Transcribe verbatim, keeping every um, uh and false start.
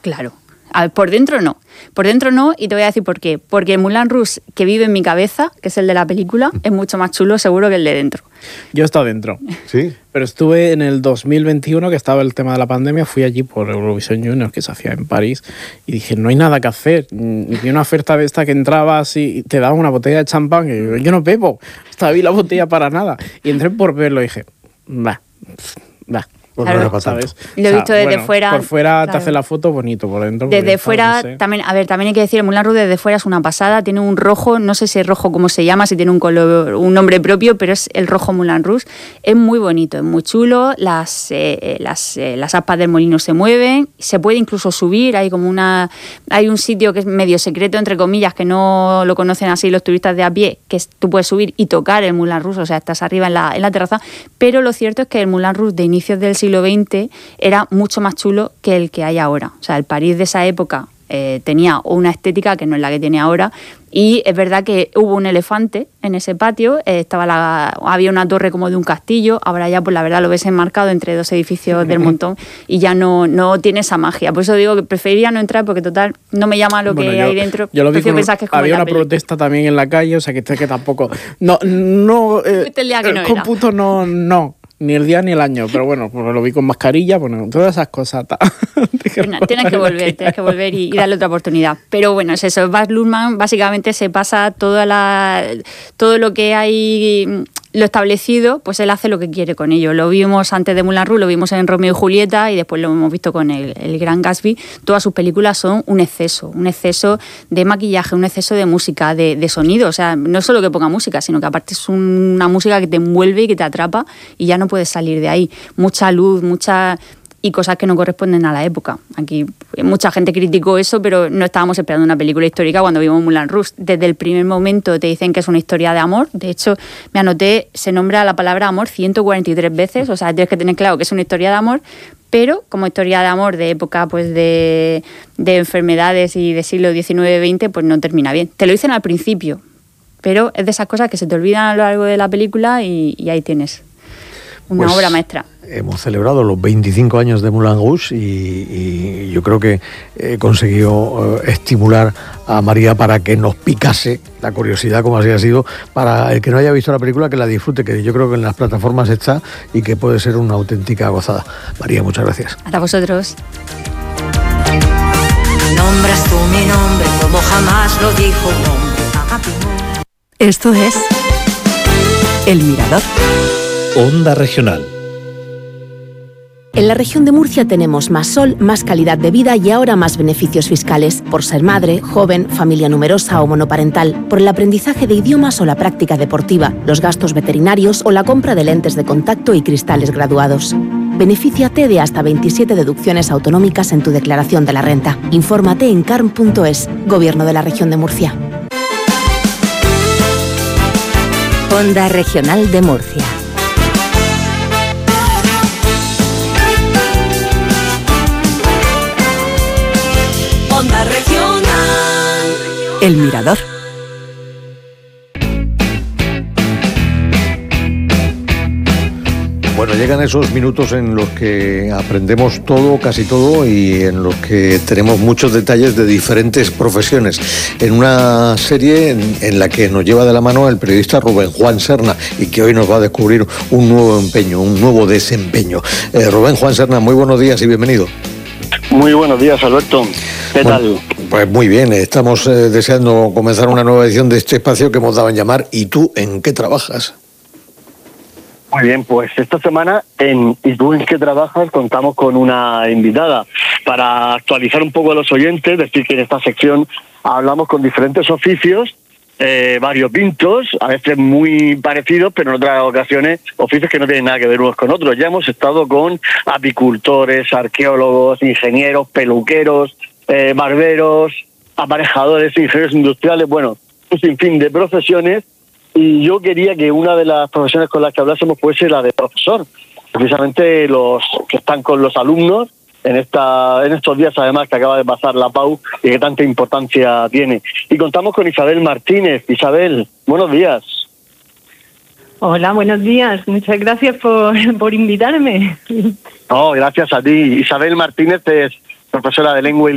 Claro. A ver, por dentro no. Por dentro no, y te voy a decir por qué. Porque el Moulin Rouge que vive en mi cabeza, que es el de la película, es mucho más chulo seguro que el de dentro. Yo he estado dentro. ¿Sí? Pero estuve en el dos mil veintiuno, que estaba el tema de la pandemia, fui allí por Eurovisión Junior, que se hacía en París, y dije, no hay nada que hacer. Y una oferta de esta que entrabas y te daban una botella de champán, y yo, yo no bebo, estaba ahí la botella para nada. Y entré por verlo y dije, va, va. Bueno, Claro. no ¿Sabes? Lo he visto desde bueno, fuera, Por fuera claro. te hace la foto bonito, por dentro. Desde porque, fuera, no sé. también, a ver, también hay que decir, el Moulin Rouge desde fuera es una pasada, tiene un rojo, no sé si es rojo cómo se llama, si tiene un color, un nombre propio, pero es el rojo Moulin Rouge. Es muy bonito, es muy chulo, las, eh, las, eh, las aspas del molino se mueven, se puede incluso subir, hay como una, hay un sitio que es medio secreto, entre comillas, que no lo conocen así los turistas de a pie, que es, tú puedes subir y tocar el Moulin Rouge, o sea, estás arriba en la, en la terraza, pero lo cierto es que el Moulin Rouge de inicios del siglo veinte era mucho más chulo que el que hay ahora. O sea, el París de esa época eh, tenía una estética que no es la que tiene ahora, y es verdad que hubo un elefante en ese patio, eh, estaba la, había una torre como de un castillo, ahora ya pues la verdad lo ves enmarcado entre dos edificios del montón y ya no, no tiene esa magia. Por eso digo que preferiría no entrar porque total no me llama lo Bueno, que yo, hay dentro. Yo lo vi Prefiero con, pensar que es como había en la una peli. protesta también en la calle, o sea que, que tampoco... No, no, eh, Fuiste el día que no con era. puto no, no. Ni el día ni el año, pero bueno, pues lo vi con mascarilla, bueno, todas esas cosas. Ta. Bueno, tienes que volver, tienes que volver y, y darle otra oportunidad. Pero bueno, es eso. Baz Luhrmann básicamente se pasa toda la, todo lo que hay, lo establecido, pues él hace lo que quiere con ello. Lo vimos antes de Moulin Rouge, lo vimos en Romeo y Julieta y después lo hemos visto con el, el Gran Gatsby. Todas sus películas son un exceso, un exceso de maquillaje, un exceso de música, de, de sonido. O sea, no solo que ponga música, sino que aparte es una música que te envuelve y que te atrapa y ya no puedes salir de ahí. Mucha luz, mucha... y cosas que no corresponden a la época. Aquí mucha gente criticó eso, pero no estábamos esperando una película histórica cuando vimos Moulin Rouge. Desde el primer momento te dicen que es una historia de amor. De hecho, me anoté, se nombra la palabra amor ciento cuarenta y tres veces, o sea, tienes que tener claro que es una historia de amor, pero como historia de amor de época pues de, de enfermedades y de siglo diecinueve veinte, pues no termina bien. Te lo dicen al principio, pero es de esas cosas que se te olvidan a lo largo de la película y, y ahí tienes una Pues, obra maestra. Hemos celebrado los veinticinco años de Moulin Rouge y, y yo creo que he conseguido eh, estimular a María para que nos picase la curiosidad, como así ha sido, para el que no haya visto la película, que la disfrute, que yo creo que en las plataformas está y que puede ser una auténtica gozada. María, muchas gracias. Hasta vosotros. Nombras tú mi nombre como jamás lo dijo un hombre. Esto es El Mirador. Onda Regional. En la región de Murcia tenemos más sol, más calidad de vida y ahora más beneficios fiscales por ser madre, joven, familia numerosa o monoparental, por el aprendizaje de idiomas o la práctica deportiva, los gastos veterinarios o la compra de lentes de contacto y cristales graduados. Benefíciate de hasta veintisiete deducciones autonómicas en tu declaración de la renta. Infórmate en carm punto es, Gobierno de la Región de Murcia. Onda Regional de Murcia. Onda Regional. El Mirador. Bueno, llegan esos minutos en los que aprendemos todo, casi todo, y en los que tenemos muchos detalles de diferentes profesiones. En una serie en, en la que nos lleva de la mano el periodista Rubén Juan Serna y que hoy nos va a descubrir un nuevo empeño, un nuevo desempeño. Eh, Rubén Juan Serna, muy buenos días y bienvenido. Muy buenos días, Alberto. ¿Qué bueno, tal? Pues muy bien, estamos eh, deseando comenzar una nueva edición de este espacio que hemos dado en llamar ¿Y tú en qué trabajas? Muy bien, pues esta semana en ¿Y tú en qué trabajas? Contamos con una invitada para actualizar un poco a los oyentes, decir que en esta sección hablamos con diferentes oficios, eh, variopintos, a veces muy parecidos, pero en otras ocasiones oficios que no tienen nada que ver unos con otros. Ya hemos estado con apicultores, arqueólogos, ingenieros, peluqueros, eh, barberos, aparejadores, ingenieros industriales, bueno, un sinfín de profesiones. Y yo quería que una de las profesiones con las que hablásemos fuese la de profesor. Precisamente los que están con los alumnos en esta en estos días, además, que acaba de pasar la P A U y que tanta importancia tiene. Y contamos con Isabel Martínez. Isabel, buenos días. Hola, buenos días. Muchas gracias por, por invitarme. No, gracias a ti. Isabel Martínez es profesora de lengua y